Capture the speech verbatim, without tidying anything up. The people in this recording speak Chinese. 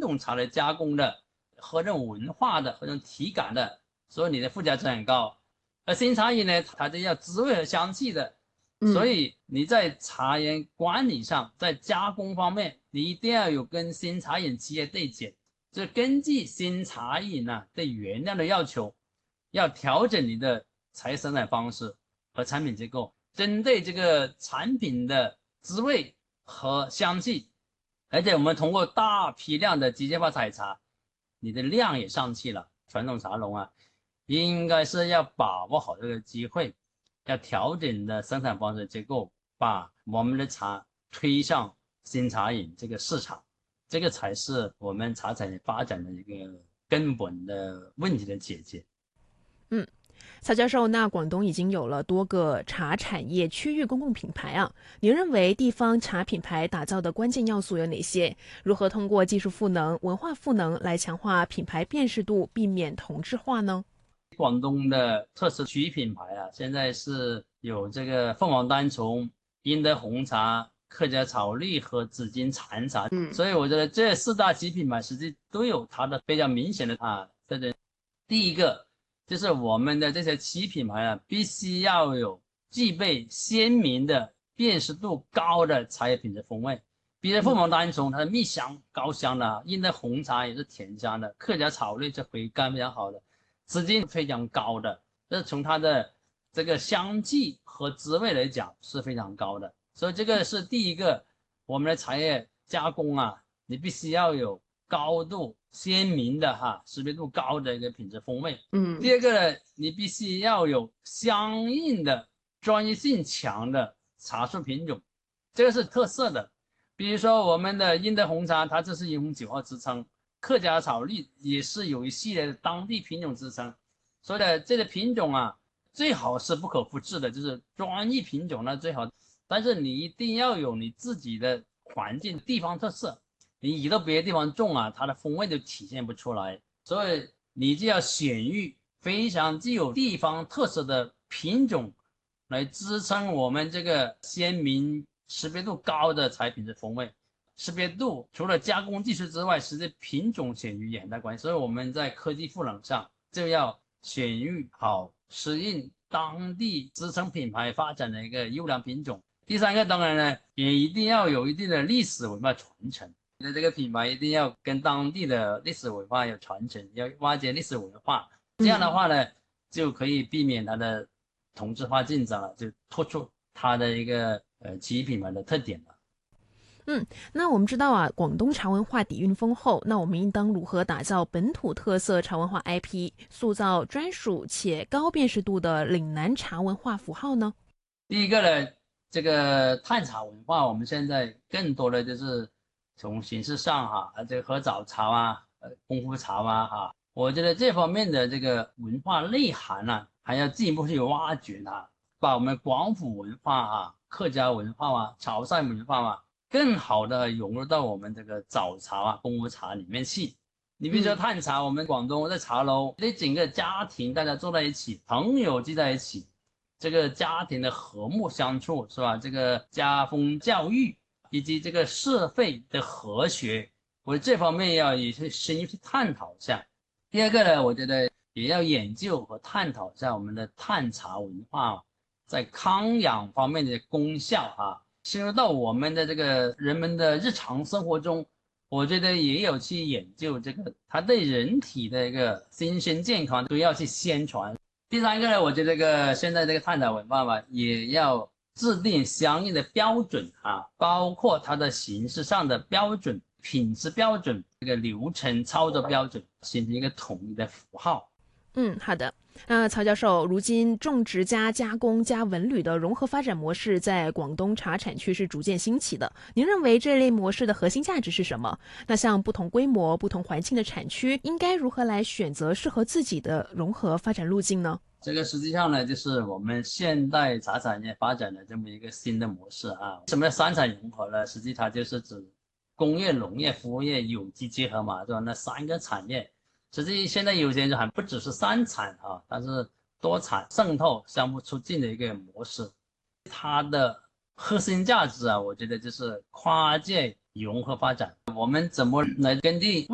统茶的加工的和这种文化的和这种体感的，所以你的附加值很高。而新茶饮呢，它就要滋味和香气的，所以你在茶园管理上，在加工方面，你一定要有跟新茶饮企业对接，就根据新茶饮啊对原料的要求，要调整你的茶生产方式和产品结构，针对这个产品的滋味和香气。而且我们通过大批量的机械化采茶，你的量也上去了。传统茶农啊，应该是要把握好这个机会，要调整的生产方式结构，把我们的茶推向新茶饮这个市场，这个才是我们茶产业发展的一个根本的问题的解决。 嗯。曹教授，那广东已经有了多个茶产业区域公共品牌啊，您认为地方茶品牌打造的关键要素有哪些？如何通过技术赋能、文化赋能来强化品牌辨识度，避免同质化呢？ 广东的特色区域品牌啊，现在是有这个凤凰单丛、英德红茶、客家草绿和紫金禅茶，嗯，所以我觉得这四大区品牌实际都有它的非常明显的啊特征。第一个就是我们的这些区品牌啊，必须要有具备鲜明的辨识度高的茶叶品质风味。比如凤凰单丛，它的蜜香高香的，英德红茶也是甜香的，客家草绿是回甘非常好的，紫金非常高的，这从它的这个香气和滋味来讲是非常高的。所以这个是第一个，我们的茶叶加工啊，你必须要有高度鲜明的哈识别度高的一个品质风味。嗯，第二个呢，你必须要有相应的专业性强的茶树品种，这个是特色的。比如说我们的英德红茶，它这是以红酒号支撑，客家草绿也是有一系列的当地品种支撑，所以呢，这个品种啊，最好是不可复制的，就是专一品种呢最好，但是你一定要有你自己的环境地方特色，你移到别的地方种啊，它的风味就体现不出来，所以你就要选育非常具有地方特色的品种，来支撑我们这个鲜明识别度高的茶品质风味。识别度除了加工技术之外，实际品种选育也很大关系。所以我们在科技赋能上就要选育好适应当地支撑品牌发展的一个优良品种。第三个当然呢，也一定要有一定的历史文化传承。你的这个品牌一定要跟当地的历史文化有传承，要挖掘历史文化。这样的话呢，就可以避免它的同质化竞争了，就突出它的一个呃企业品牌的特点了。 嗯，那我们知道啊，广东茶文化底蕴丰厚，那我们应当如何打造本土特色茶文化 I P， 塑造专属且高辨识度的岭南茶文化符号呢？ 第一个呢，这个探茶文化，我们现在更多的就是从形式上哈，啊，这个喝早茶啊，呃，功夫茶啊，哈，我觉得这方面的这个文化内涵呢、啊，还要进一步去挖掘它，把我们广府文化啊、客家文化啊、潮汕文化啊，更好的融入到我们这个早茶啊、功夫茶里面去。你比如说探茶，我们广东在茶楼，这整个家庭大家坐在一起，朋友聚在一起。这个家庭的和睦相处是吧？这个家风教育以及这个社会的和谐，我这方面要也是深入去探讨一下。第二个呢，我觉得也要研究和探讨一下我们的探茶文化在康养方面的功效啊，深入到我们的这个人们的日常生活中，我觉得也有去研究这个它对人体的一个身心健康都要去宣传。第三个呢，我觉得这个现在这个探讨文化吧，也要制定相应的标准啊，包括它的形式上的标准、品质标准、这个流程操作标准，形成一个统一的符号。 嗯，好的。那曹教授，如今种植加加工加文旅的融合发展模式在广东茶产区是逐渐兴起的。您认为这类模式的核心价值是什么？那像不同规模、不同环境的产区，应该如何来选择适合自己的融合发展路径呢？ 这个实际上呢，就是我们现代茶产业发展的这么一个新的模式啊。什么叫三产融合呢？实际它就是指工业、农业、服务业有机结合嘛，是吧？那三个产业。实际现在有些人还不只是三产啊，它是多产渗透、相互促进的一个模式。它的核心价值啊，我觉得就是跨界融合发展。我们怎么来根据